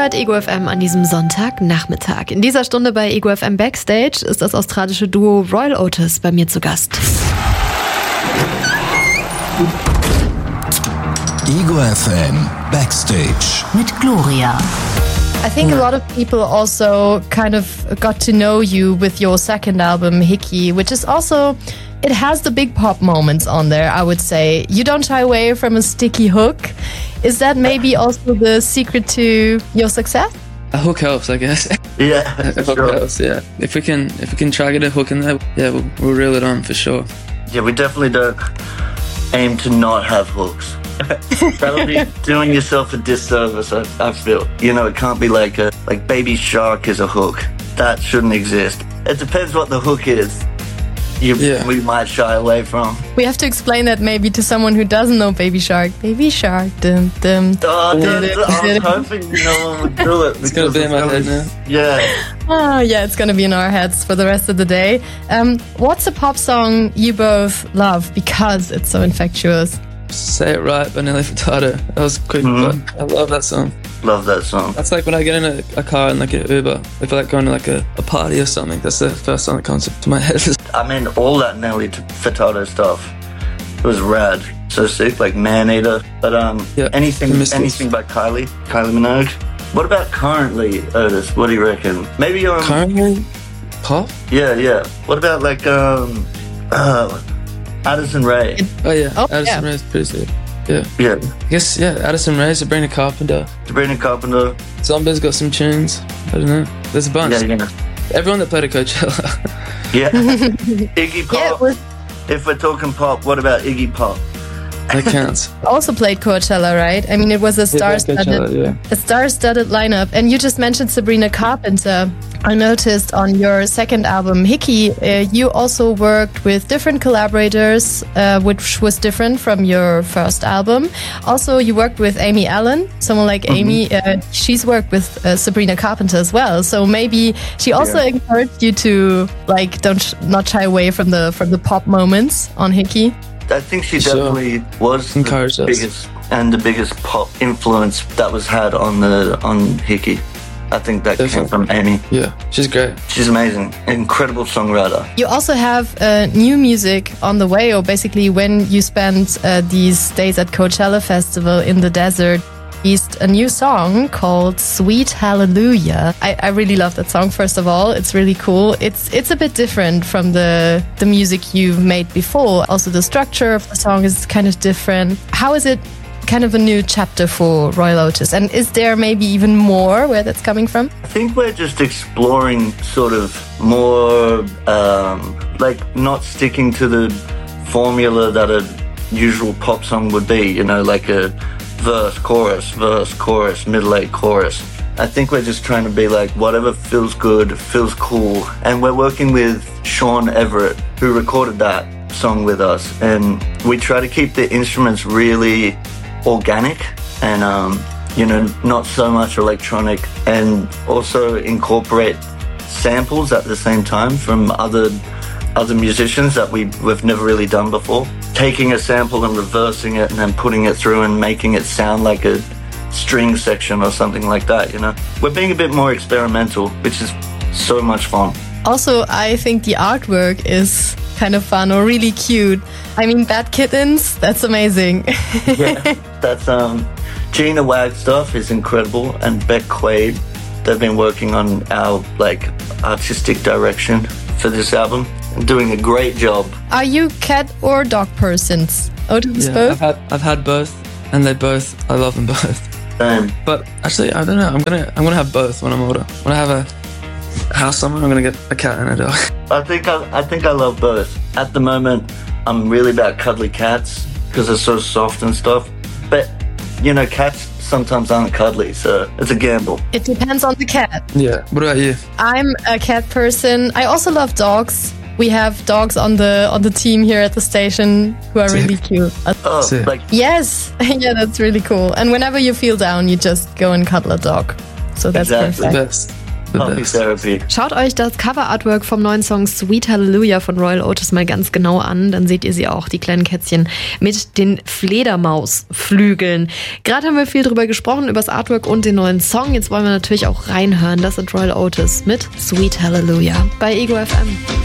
hört Ego FM an diesem Sonntagnachmittag. In dieser Stunde bei Ego FM Backstage ist das australische Duo Royal Otis bei mir zu Gast. Ego FM Backstage mit Gloria. I think a lot of people also kind of got to know you with your second album, Hickey, which is also, it has the big pop moments on there, I would say. You don't shy away from a sticky hook. Is that maybe also the secret to your success? A hook helps, I guess. Yeah, A hook helps, yeah. If we can try to get a hook in there, yeah, we'll reel it on for sure. Yeah, we definitely don't aim to not have hooks. That'll be doing yourself a disservice, I feel. You know, it can't be like Baby Shark is a hook. That shouldn't exist. It depends what the hook is. We might shy away from. We have to explain that maybe to someone who doesn't know Baby Shark. Baby Shark, dum dum. I was hoping no one would do it. It's gonna be in my head now. Yeah. Oh, yeah, it's gonna be in our heads for the rest of the day. What's a pop song you both love because it's so infectious? Say It Right by Nelly Furtado. That was quick, but I love that song. Love that song. That's like when I get in a car and like an Uber, if I like going to like a party or something, that's the first song that comes to my head. I mean, all that Nelly Furtado stuff, it was rad. So sick, like Man Eater. But anything by Kylie Minogue. What about currently, Otis? What do you reckon? Maybe currently pop? Yeah. What about like Addison Rae? Oh yeah, Addison Rae is pretty sick. Yeah. I guess Addison Rae, Sabrina Carpenter. Zombies got some tunes. I don't know. There's a bunch. Yeah. Everyone that played at Coachella. Yeah. Iggy Pop. Yeah, if we're talking pop, what about Iggy Pop? That counts. Also played Coachella, right? I mean, it was a star-studded lineup. And you just mentioned Sabrina Carpenter. I noticed on your second album, Hickey, you also worked with different collaborators, which was different from your first album. Also, you worked with Amy Allen, someone like Amy. She's worked with Sabrina Carpenter as well. So maybe she also encouraged you to not shy away from the pop moments on Hickey. I think she definitely was the biggest pop influence that was had on Hickey. I think that came from Amy. Yeah, she's great. She's amazing. Incredible songwriter. You also have new music on the way, or basically when you spent these days at Coachella Festival in the desert, released a new song called Sweet Hallelujah. I really love that song, first of all. It's really cool. It's a bit different from the music you've made before. Also, the structure of the song is kind of different. How is it kind of a new chapter for Royal Otis? And is there maybe even more where that's coming from? I think we're just exploring sort of more, not sticking to the formula that a usual pop song would be, you know, like a verse, chorus, middle eight, chorus. I think we're just trying to be like whatever feels good, feels cool. And we're working with Sean Everett, who recorded that song with us. And we try to keep the instruments really organic and, not so much electronic, and also incorporate samples at the same time from other musicians that we've never really done before. Taking a sample and reversing it and then putting it through and making it sound like a string section or something like that, you know. We're being a bit more experimental, which is so much fun. Also, I think the artwork is kind of fun or really cute. I mean, Bad Kittens, that's amazing. Yeah, that's Gina Wagstaff is incredible, and Beck Quaid. They've been working on our artistic direction for this album. Doing a great job. Are you cat or dog persons? Otis, both? I've had both, and I love them both. Same. But actually, I don't know. I'm gonna have both when I'm older. When I have a house somewhere, I'm gonna get a cat and a dog. I think I love both. At the moment, I'm really about cuddly cats because they're so soft and stuff. But you know, cats sometimes aren't cuddly, so it's a gamble. It depends on the cat. Yeah. What about you? I'm a cat person. I also love dogs. We have dogs on the team here at the station who are really cute. Yes, yeah, that's really cool. And whenever you feel down, you just go and cuddle a dog. So that's perfect. The best. Puppy Therapy. Schaut euch das Cover-Artwork vom neuen Song Sweet Hallelujah von Royal Otis mal ganz genau an. Dann seht ihr sie auch, die kleinen Kätzchen mit den Fledermausflügeln. Gerade haben wir viel drüber gesprochen, über das Artwork und den neuen Song. Jetzt wollen wir natürlich auch reinhören. Das sind Royal Otis mit Sweet Hallelujah bei Ego FM.